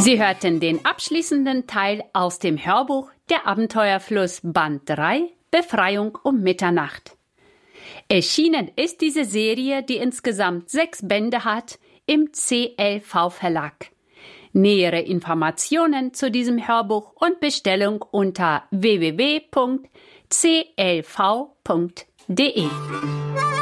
Sie hörten den abschließenden Teil aus dem Hörbuch Der Abenteuerfluss Band 3 Befreiung um Mitternacht. Erschienen ist diese Serie, die insgesamt 6 Bände hat, im CLV Verlag. Nähere Informationen zu diesem Hörbuch und Bestellung unter www.clv.de.